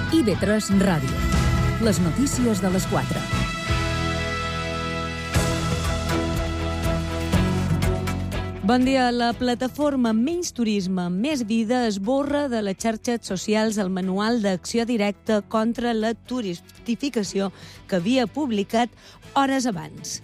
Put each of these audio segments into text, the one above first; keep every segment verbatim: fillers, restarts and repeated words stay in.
I B tres Ràdio. Les notícies de les quatre. Bon dia. La plataforma Menys Turisme, Més Vida esborra de les xarxes socials el manual d'acció directa contra la turistificació que havia publicat hores abans.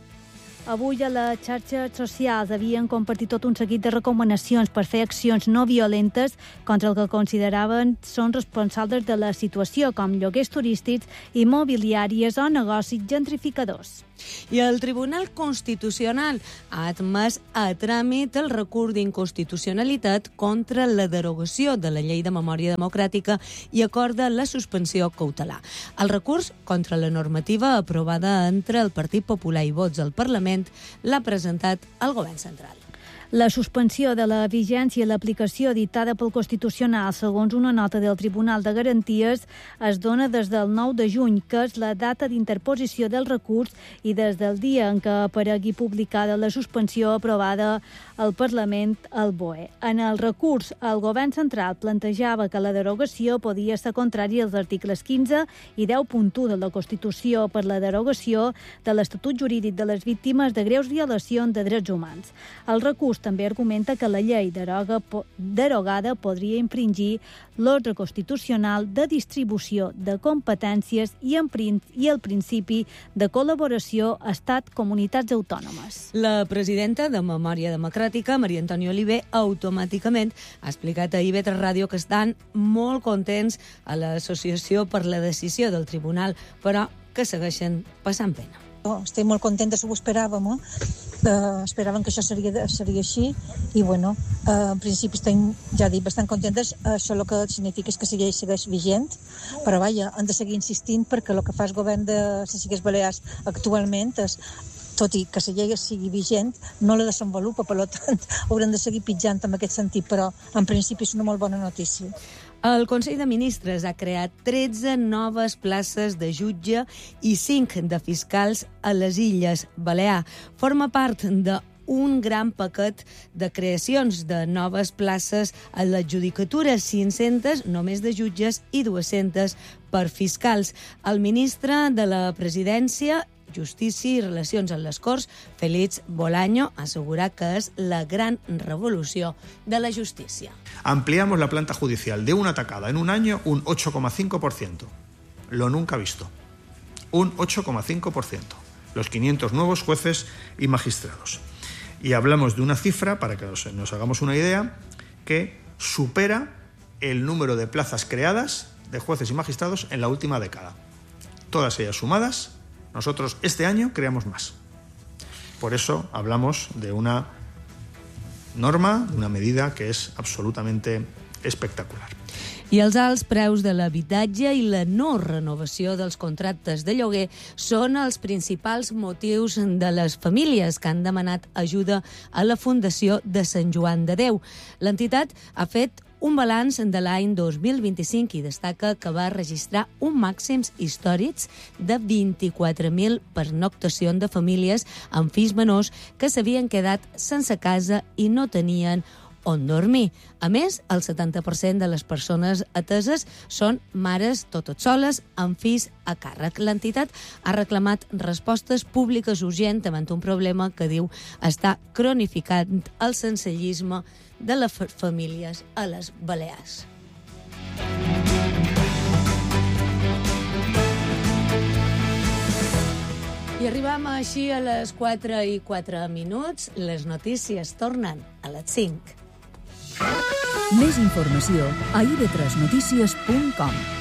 Avui a les xarxes socials havien compartit tot un seguit de recomanacions per fer accions no violentes contra el que consideraven són responsables de la situació, com lloguers turístics, immobiliàries o negocis gentrificadors. I el Tribunal Constitucional ha admès a tràmit el recurs d'inconstitucionalitat contra la derogació de la Llei de Memòria Democràtica i acorda la suspensió cautelar. El recurs contra la normativa aprovada entre el Partit Popular i Vots al Parlament l'ha presentat el Govern Central. La suspensió de la vigència i l'aplicació dictada pel Constitucional, segons una nota del Tribunal de Garanties, es dona des del nou de juny, que és la data d'interposició del recurs, i des del dia en què aparegui publicada la suspensió aprovada al Parlament al B O E. En el recurs, el Govern Central plantejava que la derogació podia ser contrària als articles quinze i deu punt u de la Constitució per la derogació de l'Estatut Jurídic de les Víctimes de greus violacions de drets humans. El recurs també argumenta que la llei deroga, derogada podria infringir l'ordre constitucional de distribució de competències i, en, i el principi de col·laboració Estat-Comunitats Autònomes. La presidenta de Memòria Democràtica, Maria Antònia Oliver, automàticament ha explicat a I B tres Ràdio que estan molt contents a l'associació per la decisió del tribunal, però que segueixen passant pena. Estic molt contenta, s'ho esperàvem, eh? Uh, esperàvem que això seria, seria així i, bueno, uh, en principi estem, ja dic, bastant contentes. Uh, això el que significa és que la llei segueix vigent, però, vaja, han de seguir insistint perquè el que fa el govern de les Illes Balears actualment és, tot i que la llei sigui vigent, no la desenvolupa, per tant, haurem de seguir pitjant en aquest sentit, però, en principi, és una molt bona notícia. El Consell de Ministres ha creat tretze noves places de jutge i cinc de fiscals a les Illes Balears. Forma part d'un gran paquet de creacions de noves places a la judicatura, cinc-centes només de jutges i dues-centes per fiscals. El ministre de la Presidència, Justícia i Relacions amb les Corts, Félix Bolaño, ha assegurat que és la gran revolució de la justícia. Ampliamos la planta judicial de una tacada en un año un ocho coma cinco por ciento. Lo nunca visto. Un ocho coma cinco por ciento. Los quinientos nuevos jueces y magistrados. Y hablamos de una cifra, para que nos hagamos una idea, que supera el número de plazas creadas de jueces y magistrados en la última década. Todas ellas sumadas, nosotros este año creamos más. Por eso hablamos de una norma, de una medida que es absolutamente espectacular. I els alts preus de l'habitatge i la no renovació dels contractes de lloguer són els principals motius de les famílies que han demanat ajuda a la Fundació de Sant Joan de Déu. L'entitat ha fet un balanç de l'any dos mil vint-i-cinc i destaca que va registrar un màxims històrics de vint-i-quatre mil pernoctacions de famílies amb fills menors que s'havien quedat sense casa i no tenien on dormir. A més, el setanta per cent de les persones ateses són mares totes soles amb fills a càrrec. L'entitat ha reclamat respostes públiques urgents davant un problema que diu està cronificant el sensellisme de les famílies a les Balears. I arribem així a les quatre i quatre minuts. Les notícies tornen a les cinc. Més informació a i be tres notícies punt com.